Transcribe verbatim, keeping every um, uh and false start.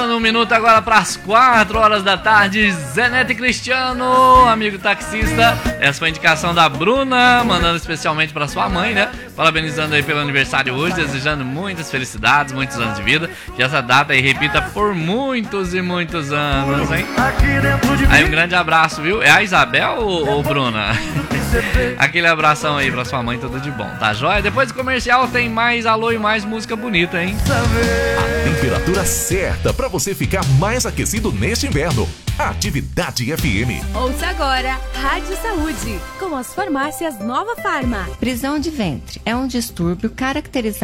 Faltando um minuto agora para as quatro horas da tarde. Zenete Cristiano, amigo taxista. Essa foi a indicação da Bruna, mandando especialmente para sua mãe, né? Parabenizando aí pelo aniversário hoje, desejando muitas felicidades, muitos anos de vida. Que essa data aí repita por muitos e muitos anos, hein? Aí um grande abraço, viu? É a Isabel ou, ou Bruna? Aquele abração aí pra sua mãe, tudo de bom, tá joia? Depois do comercial tem mais alô e mais música bonita, hein? A temperatura certa pra você ficar mais aquecido neste inverno. Atividade F M. Ouça agora Rádio Saúde, com as farmácias Nova Farma. Prisão de ventre é um distúrbio caracterizado